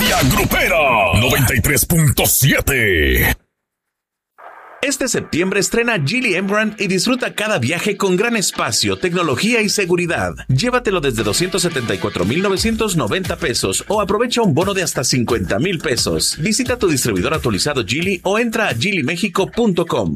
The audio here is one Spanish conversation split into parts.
Tapia Grupera 93.7. Este septiembre estrena Geely Embraer y disfruta cada viaje con gran espacio, tecnología y seguridad. Llévatelo desde 274,990 pesos o aprovecha un bono de hasta 50,000 pesos. Visita tu distribuidor autorizado Geely o entra a geelymexico.com.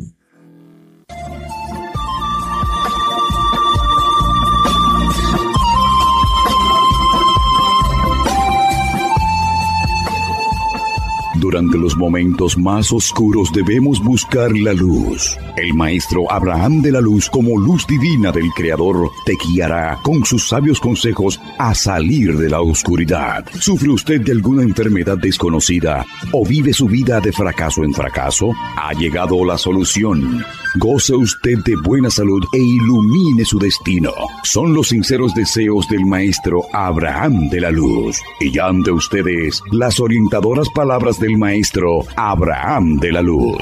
Durante los momentos más oscuros debemos buscar la luz. El maestro Abraham de la Luz, como luz divina del Creador, te guiará con sus sabios consejos a salir de la oscuridad. ¿Sufre usted de alguna enfermedad desconocida o vive su vida de fracaso en fracaso? Ha llegado la solución. Goce usted de buena salud e ilumine su destino. Son los sinceros deseos del maestro Abraham de la Luz. Y ya ante ustedes las orientadoras palabras del maestro Abraham de la Luz.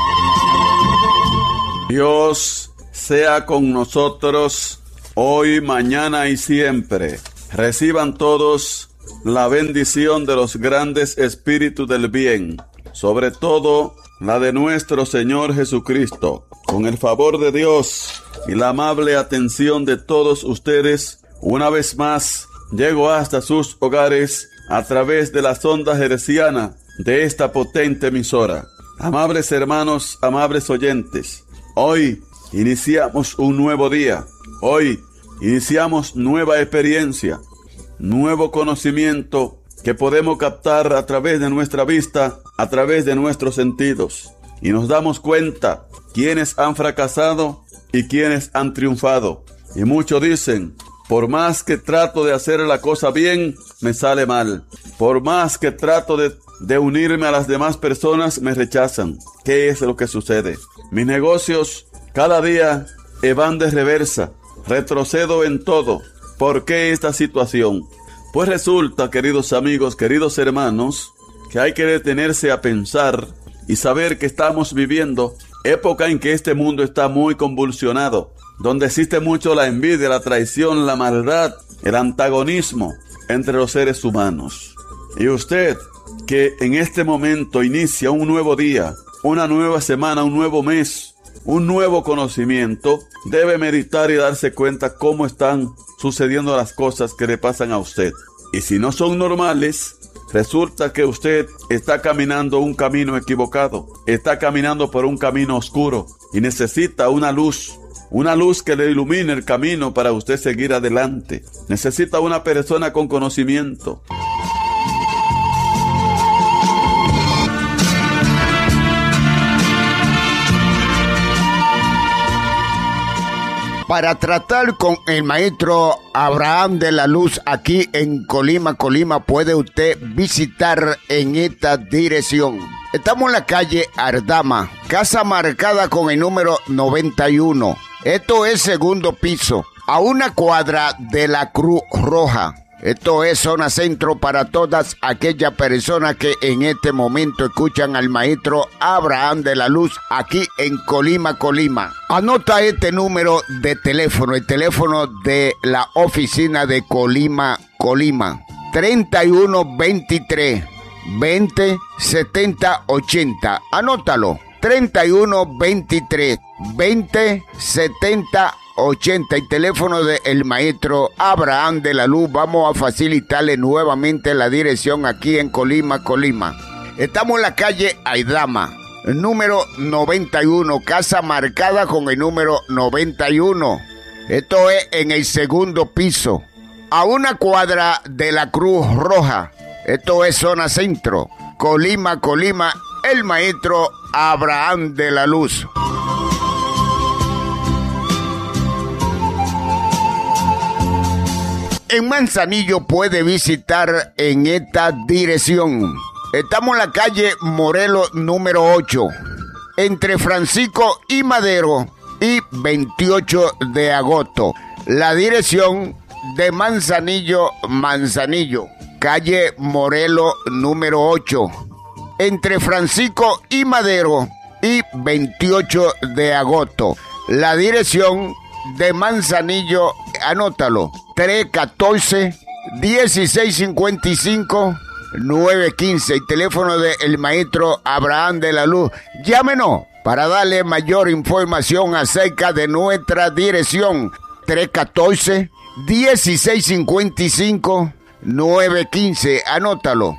Dios sea con nosotros hoy, mañana y siempre. Reciban todos la bendición de los grandes espíritus del bien, sobre todo la de nuestro Señor Jesucristo. Con el favor de Dios y la amable atención de todos ustedes, una vez más llego hasta sus hogares a través de la sonda hertziana de esta potente emisora. Amables hermanos, amables oyentes, hoy iniciamos un nuevo día. Hoy iniciamos nueva experiencia, nuevo conocimiento que podemos captar a través de nuestra vista, a través de nuestros sentidos. Y nos damos cuenta quiénes han fracasado y quiénes han triunfado. Y muchos dicen, por más que trato de hacer la cosa bien, me sale mal. Por más que trato de unirme a las demás personas, me rechazan. ¿Qué es lo que sucede? Mis negocios cada día van de reversa. Retrocedo en todo. ¿Por qué esta situación? Pues resulta, queridos amigos, queridos hermanos, que hay que detenerse a pensar y saber que estamos viviendo época en que este mundo está muy convulsionado, donde existe mucho la envidia, la traición, la maldad, el antagonismo entre los seres humanos. Y usted, que en este momento inicia un nuevo día, una nueva semana, un nuevo mes, un nuevo conocimiento, debe meditar y darse cuenta cómo están sucediendo las cosas que le pasan a usted. Y si no son normales, resulta que usted está caminando un camino equivocado, está caminando por un camino oscuro y necesita una luz que le ilumine el camino para usted seguir adelante. Necesita una persona con conocimiento. Para tratar con el maestro Abraham de la Luz aquí en Colima, puede usted visitar en esta dirección. Estamos en la calle Ardama, casa marcada con el número 91. Esto es segundo piso, a una cuadra de la Cruz Roja. Esto es zona centro para todas aquellas personas que en este momento escuchan al maestro Abraham de la Luz aquí en Colima. Anota este número de teléfono, el teléfono de la oficina de Colima. 3123 20 70 80. Anótalo. 3123 20 70 80, el teléfono del maestro Abraham de la Luz. Vamos a facilitarle nuevamente la dirección aquí en Colima. Estamos en la calle Aidama, número 91, casa marcada con el número 91. Esto es en el segundo piso, a una cuadra de la Cruz Roja. Esto es zona centro, Colima, el maestro Abraham de la Luz. En Manzanillo puede visitar en esta dirección. Estamos en la calle Morelos número 8, entre Francisco y Madero y 28 de agosto. La dirección de Manzanillo, calle Morelos número 8, entre Francisco y Madero y 28 de agosto. La dirección de Manzanillo, anótalo, 314-1655, 915, el teléfono del maestro Abraham de la Luz. Llámenos para darle mayor información acerca de nuestra dirección. 314-1655, 915, anótalo.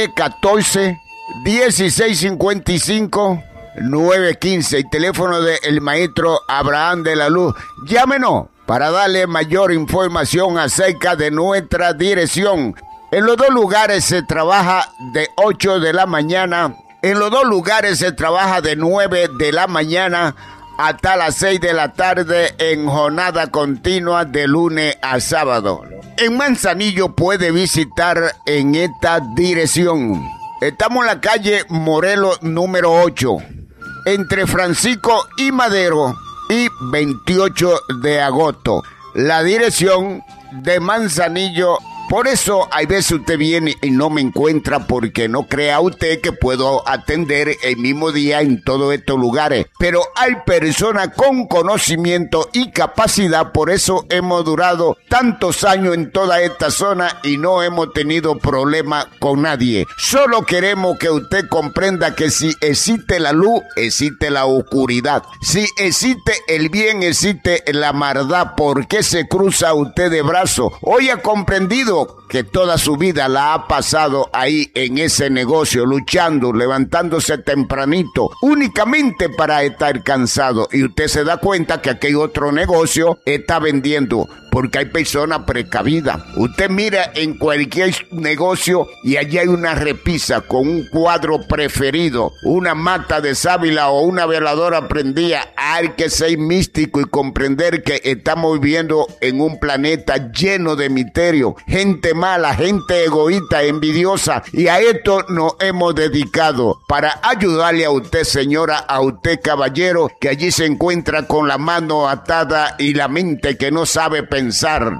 314-1655, 915, el teléfono del maestro Abraham de la Luz. Llámenos para darle mayor información acerca de nuestra dirección. En los dos lugares se trabaja de 8 de la mañana. En los dos lugares se trabaja de 9 de la mañana hasta las 6 de la tarde en jornada continua de lunes a sábado. En Manzanillo puede visitar en esta dirección. Estamos en la calle Morelos número 8, entre Francisco y Madero y 28 de agosto. La dirección de Manzanillo. Por eso, hay veces usted viene y no me encuentra, porque no crea usted que puedo atender el mismo día en todos estos lugares. Pero hay personas con conocimiento y capacidad, por eso hemos durado tantos años en toda esta zona y no hemos tenido problema con nadie. Solo queremos que usted comprenda que si existe la luz, existe la oscuridad. Si existe el bien, existe la maldad. ¿Por qué se cruza usted de brazos? Hoy ha comprendido que toda su vida la ha pasado ahí en ese negocio, luchando, levantándose tempranito, únicamente para estar cansado. Y usted se da cuenta que aquel otro negocio está vendiendo, porque hay personas precavidas. Usted mira en cualquier negocio y allí hay una repisa con un cuadro preferido, una mata de sábila o una veladora prendida. Hay que ser místico y comprender que estamos viviendo en un planeta lleno de misterio, gente mala, gente egoísta, envidiosa, y a esto nos hemos dedicado para ayudarle a usted, señora, a usted, caballero, que allí se encuentra con la mano atada y la mente que no sabe pensar.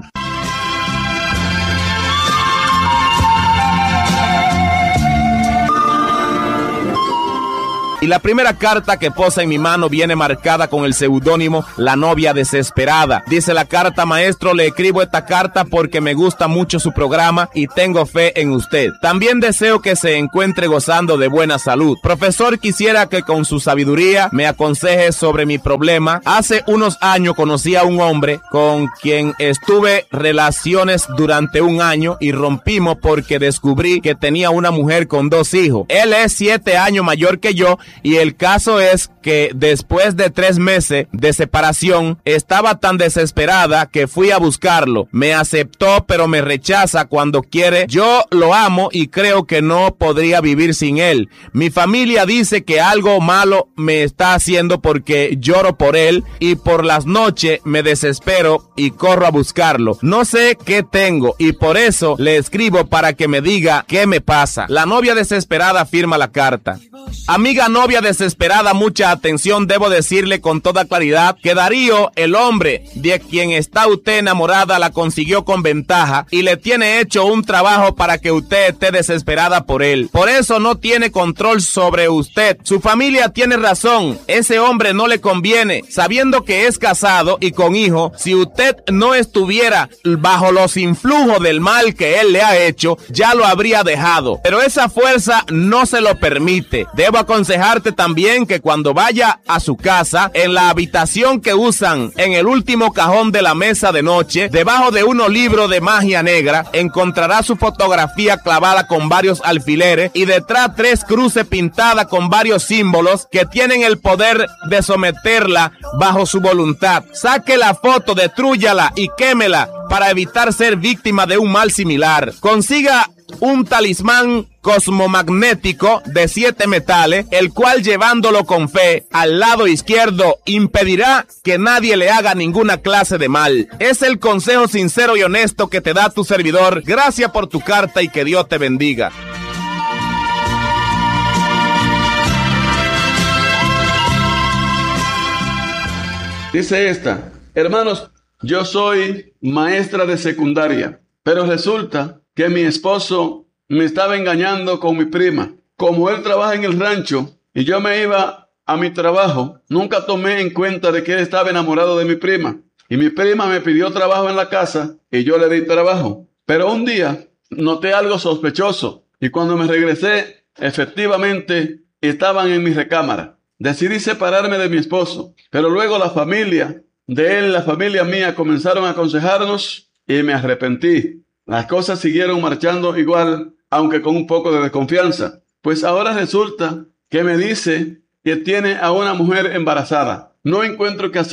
Y la primera carta que posa en mi mano viene marcada con el seudónimo La Novia Desesperada. Dice la carta: maestro, le escribo esta carta porque me gusta mucho su programa y tengo fe en usted. También deseo que se encuentre gozando de buena salud. Profesor, quisiera que con su sabiduría me aconseje sobre mi problema. Hace unos años conocí a un hombre con quien estuve relaciones durante un año y rompimos porque descubrí que tenía una mujer con 2 hijos. Él es 7 años mayor que yo. Y el caso es que después de 3 meses de separación, estaba tan desesperada que fui a buscarlo. Me aceptó, pero me rechaza cuando quiere. Yo lo amo y creo que no podría vivir sin él. Mi familia dice que algo malo me está haciendo porque lloro por él y por las noches me desespero y corro a buscarlo. No sé qué tengo y por eso le escribo para que me diga qué me pasa. La novia desesperada firma la carta. Amiga novia desesperada, mucha atención. Debo decirle con toda claridad que Darío, el hombre de quien está usted enamorada, la consiguió con ventaja y le tiene hecho un trabajo para que usted esté desesperada por él. Por eso no tiene control sobre usted. Su familia tiene razón. Ese hombre no le conviene, sabiendo que es casado y con hijo. Si usted no estuviera bajo los influjos del mal que él le ha hecho, ya lo habría dejado. Pero esa fuerza no se lo permite. Debo aconsejarte también que cuando vaya a su casa, en la habitación que usan en el último cajón de la mesa de noche, debajo de unos libros de magia negra, encontrará su fotografía clavada con varios alfileres y detrás 3 cruces pintadas con varios símbolos que tienen el poder de someterla bajo su voluntad. Saque la foto, destrúyala y quémela para evitar ser víctima de un mal similar. Consiga un talismán cosmomagnético de 7 metales, el cual llevándolo con fe al lado izquierdo impedirá que nadie le haga ninguna clase de mal. Es el consejo sincero y honesto que te da tu servidor. Gracias por tu carta y que Dios te bendiga. Dice esta: hermanos, yo soy maestra de secundaria, pero resulta que mi esposo me estaba engañando con mi prima. Como él trabaja en el rancho y yo me iba a mi trabajo, nunca tomé en cuenta de que él estaba enamorado de mi prima. Y mi prima me pidió trabajo en la casa y yo le di trabajo. Pero un día noté algo sospechoso. y cuando me regresé, efectivamente, estaban en mi recámara. Decidí separarme de mi esposo, pero luego la familia de él, la familia mía, comenzaron a aconsejarnos y me arrepentí. Las cosas siguieron marchando igual, aunque con un poco de desconfianza. Pues ahora resulta que me dice que tiene a una mujer embarazada. No encuentro qué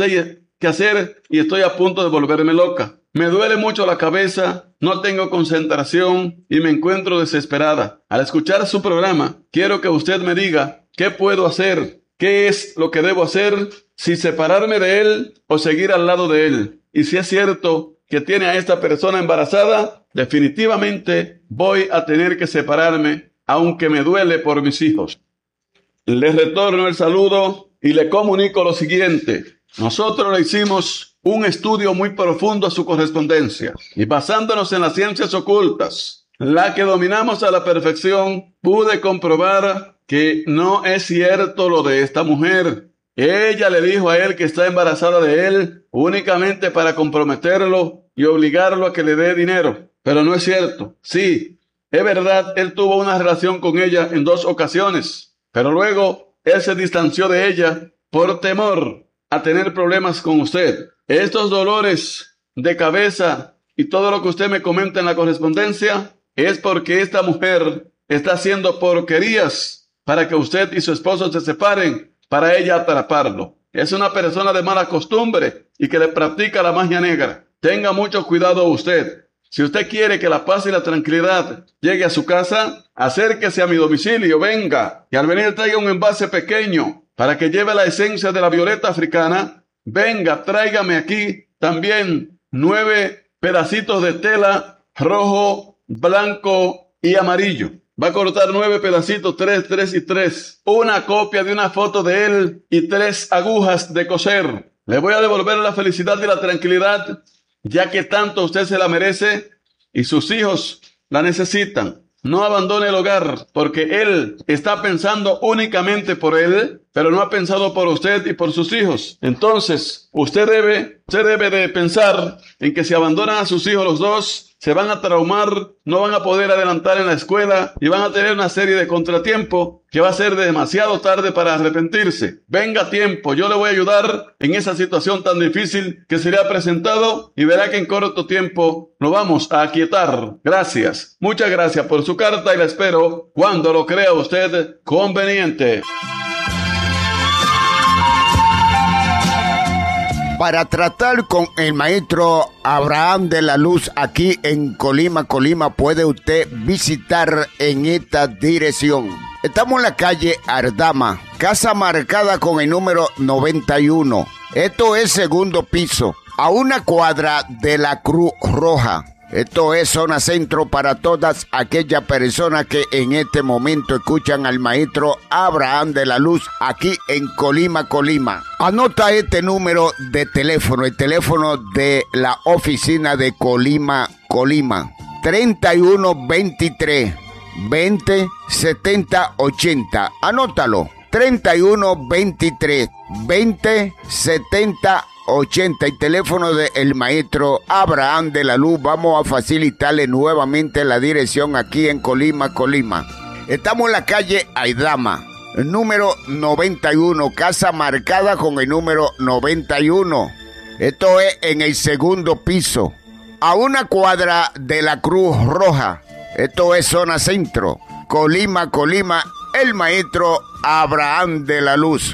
hacer y estoy a punto de volverme loca. Me duele mucho la cabeza, no tengo concentración y me encuentro desesperada. Al escuchar su programa, quiero que usted me diga qué puedo hacer, qué es lo que debo hacer, si separarme de él o seguir al lado de él. Y si es cierto que tiene a esta persona embarazada, definitivamente voy a tener que separarme, aunque me duele por mis hijos. Le retorno el saludo y le comunico lo siguiente. Nosotros le hicimos un estudio muy profundo a su correspondencia y basándonos en las ciencias ocultas, la que dominamos a la perfección, pude comprobar que no es cierto lo de esta mujer. Ella le dijo a él que está embarazada de él únicamente para comprometerlo y obligarlo a que le dé dinero. Pero no es cierto. Sí, es verdad, él tuvo una relación con ella en 2 ocasiones, pero luego él se distanció de ella por temor a tener problemas con usted. Estos dolores de cabeza y todo lo que usted me comenta en la correspondencia es porque esta mujer está haciendo porquerías para que usted y su esposo se separen, para ella atraparlo. Es una persona de mala costumbre y que le practica la magia negra. Tenga mucho cuidado usted. Si usted quiere que la paz y la tranquilidad llegue a su casa, acérquese a mi domicilio, venga, y al venir traiga un envase pequeño para que lleve la esencia de la violeta africana. Venga, tráigame aquí también 9 pedacitos de tela rojo, blanco y amarillo. Va a cortar 9 pedacitos, 3, 3 y 3. Una copia de una foto de él y 3 agujas de coser. Le voy a devolver la felicidad y la tranquilidad, ya que tanto usted se la merece y sus hijos la necesitan. No abandone el hogar, porque él está pensando únicamente por él, pero no ha pensado por usted y por sus hijos. Entonces, usted debe de pensar en que si abandonan a sus hijos los dos, se van a traumar, no van a poder adelantar en la escuela y van a tener una serie de contratiempos que va a ser demasiado tarde para arrepentirse. Venga a tiempo, yo le voy a ayudar en esa situación tan difícil que se le ha presentado y verá que en corto tiempo lo vamos a aquietar. Gracias, muchas gracias por su carta y la espero cuando lo crea usted conveniente. Para tratar con el maestro Abraham de la Luz aquí en Colima, puede usted visitar en esta dirección. Estamos en la calle Ardama, casa marcada con el número 91. Esto es segundo piso, a una cuadra de la Cruz Roja. Esto es zona centro para todas aquellas personas que en este momento escuchan al maestro Abraham de la Luz aquí en Colima. Anota este número de teléfono, el teléfono de la oficina de Colima. 3123 20 70 80. Anótalo. 3123 20 70 80, el teléfono del maestro Abraham de la Luz. Vamos a facilitarle nuevamente la dirección aquí en Colima. Estamos en la calle Aidama, número 91, casa marcada con el número 91. Esto es en el segundo piso, a una cuadra de la Cruz Roja. Esto es zona centro, Colima, el maestro Abraham de la Luz.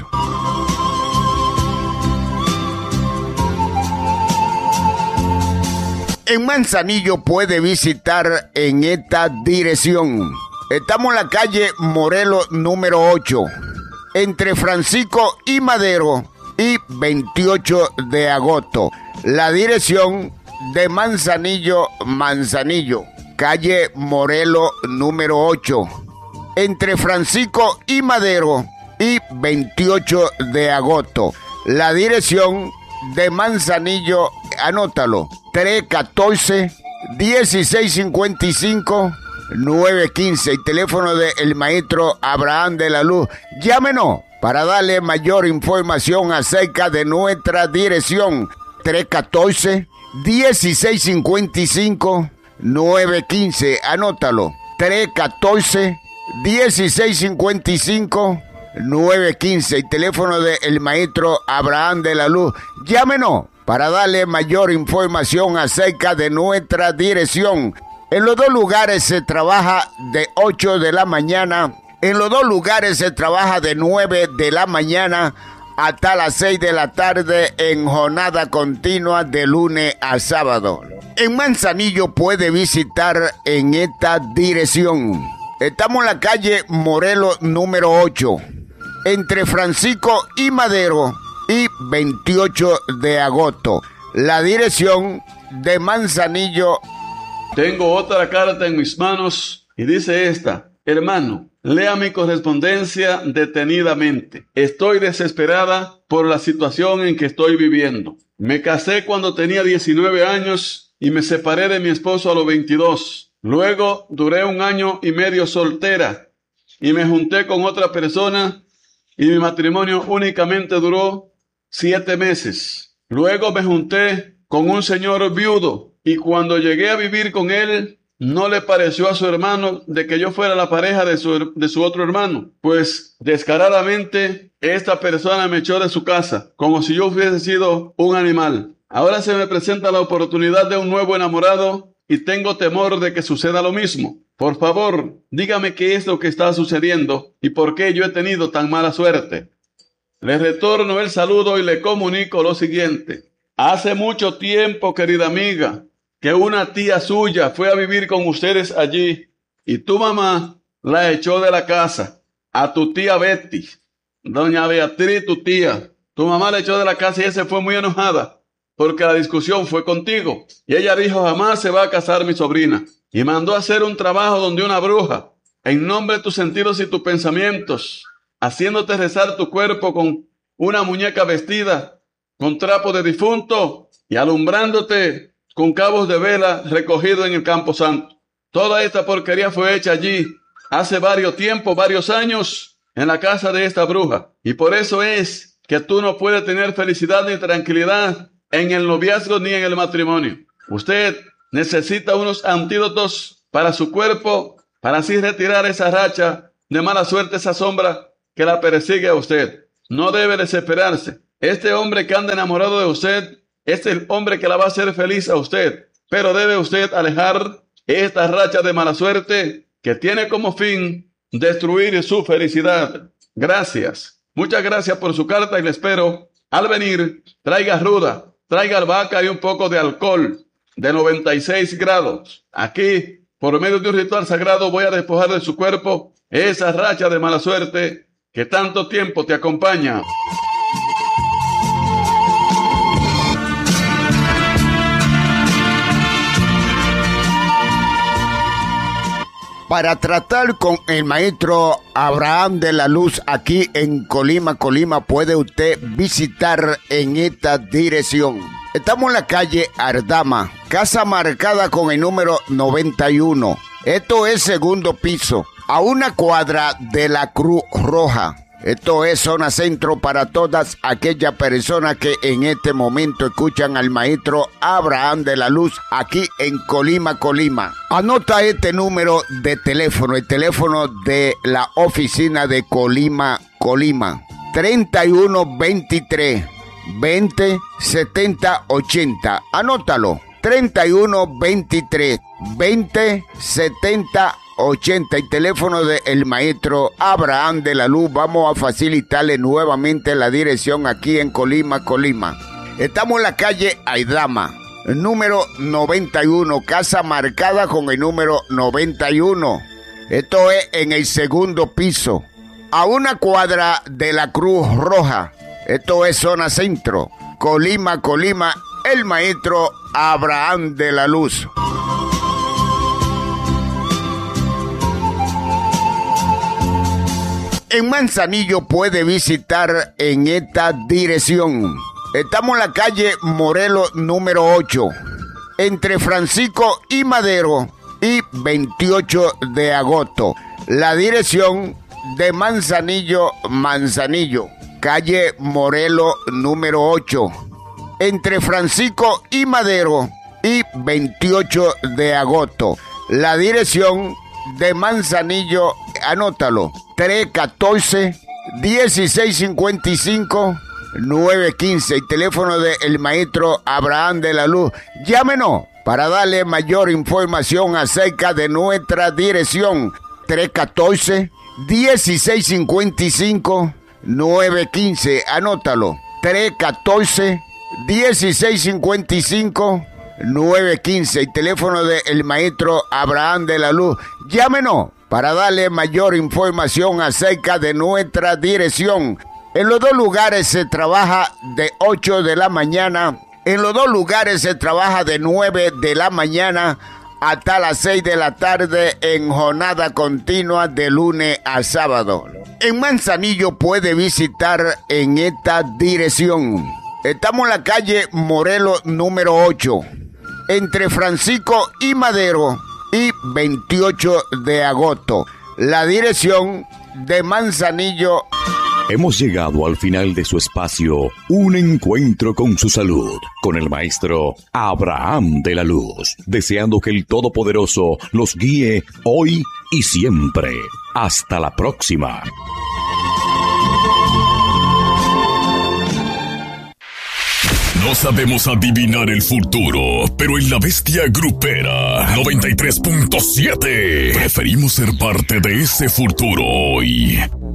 En Manzanillo puede visitar en esta dirección. Estamos en la calle Morelos número 8, entre Francisco y Madero y 28 de agosto. La dirección de Manzanillo, calle Morelos número 8, entre Francisco y Madero y 28 de agosto. La dirección de Manzanillo, anótalo, 314-1655-915, el teléfono del maestro Abraham de la Luz. Llámenos para darle mayor información acerca de nuestra dirección. 314-1655-915, anótalo, 314-1655-915. El teléfono del maestro Abraham de la Luz. Llámenos para darle mayor información acerca de nuestra dirección. En los dos lugares se trabaja de 8 de la mañana. En los dos lugares se trabaja de 9 de la mañana hasta las 6 de la tarde en jornada continua de lunes a sábado. En Manzanillo puede visitar en esta dirección. Estamos en la calle Morelos número 8, entre Francisco y Madero y 28 de agosto. La dirección de Manzanillo. Tengo otra carta en mis manos y dice esta: hermano, lea mi correspondencia detenidamente. Estoy desesperada por la situación en que estoy viviendo. Me casé cuando tenía 19 años y me separé de mi esposo a los 22. Luego duré 1 año y medio soltera y me junté con otra persona y mi matrimonio únicamente duró 7 meses. Luego me junté con un señor viudo y cuando llegué a vivir con él, no le pareció a su hermano de que yo fuera la pareja de su otro hermano, pues descaradamente esta persona me echó de su casa, como si yo hubiese sido un animal. Ahora se me presenta la oportunidad de un nuevo enamorado y tengo temor de que suceda lo mismo. Por favor, dígame qué es lo que está sucediendo y por qué yo he tenido tan mala suerte. Le retorno el saludo y le comunico lo siguiente. Hace mucho tiempo, querida amiga, que una tía suya fue a vivir con ustedes allí y tu mamá la echó de la casa. A tu tía Betty, doña Beatriz, tu tía, tu mamá la echó de la casa y ella se fue muy enojada porque la discusión fue contigo. Y ella dijo: jamás se va a casar mi sobrina. Y mandó a hacer un trabajo donde una bruja, en nombre de tus sentidos y tus pensamientos, haciéndote rezar tu cuerpo con una muñeca vestida con trapo de difunto y alumbrándote con cabos de vela recogidos en el Campo Santo. Toda esta porquería fue hecha allí hace varios años en la casa de esta bruja. Y por eso es que tú no puedes tener felicidad ni tranquilidad en el noviazgo ni en el matrimonio. Usted necesita unos antídotos para su cuerpo, para así retirar esa racha de mala suerte, esa sombra que la persigue a usted. No debe desesperarse. Este hombre que anda enamorado de usted es el hombre que la va a hacer feliz a usted. Pero debe usted alejar esta racha de mala suerte que tiene como fin destruir su felicidad. Gracias. Muchas gracias por su carta y le espero. Al venir, traiga ruda, traiga albahaca y un poco de alcohol de 96 grados. Aquí, por medio de un ritual sagrado, voy a despojar de su cuerpo esa racha de mala suerte que tanto tiempo te acompaña. Para tratar con el maestro Abraham de la Luz aquí en Colima, puede usted visitar en esta dirección. Estamos en la calle Ardama, casa marcada con el número 91. Esto es segundo piso, a 1 cuadra de la Cruz Roja. Esto es zona centro para todas aquellas personas que en este momento escuchan al maestro Abraham de la Luz aquí en Colima. Anota este número de teléfono, el teléfono de la oficina de Colima. 3123 20 70 80. Anótalo. 3123 20 70 80. El teléfono del maestro Abraham de la Luz. Vamos a facilitarle nuevamente la dirección aquí en Colima. Estamos en la calle Aidama, número 91, casa marcada con el número 91. Esto es en el segundo piso, a 1 cuadra de la Cruz Roja. Esto es zona centro, Colima, el maestro Abraham de la Luz. En Manzanillo puede visitar en esta dirección. Estamos en la calle Morelos número 8, entre Francisco y Madero y 28 de agosto. La dirección de Manzanillo, calle Morelos número 8, entre Francisco y Madero y 28 de agosto. La dirección de Manzanillo, anótalo, 314-1655-915, el teléfono del maestro Abraham de la Luz. Llámenos para darle mayor información acerca de nuestra dirección, 314-1655-915, anótalo, 314-1655-915, el teléfono del maestro Abraham de la Luz. Llámenos para darle mayor información acerca de nuestra dirección. En los dos lugares se trabaja de 8 de la mañana. En los dos lugares se trabaja de 9 de la mañana hasta las 6 de la tarde en jornada continua de lunes a sábado. En Manzanillo puede visitar en esta dirección. Estamos en la calle Morelos número 8, entre Francisco y Madero y 28 de agosto. La dirección de Manzanillo. Hemos llegado al final de su espacio, un encuentro con su salud, con el maestro Abraham de la Luz, deseando que el Todopoderoso los guíe hoy y siempre. Hasta la próxima. No sabemos adivinar el futuro, pero en la Bestia Grupera 93.7 preferimos ser parte de ese futuro hoy.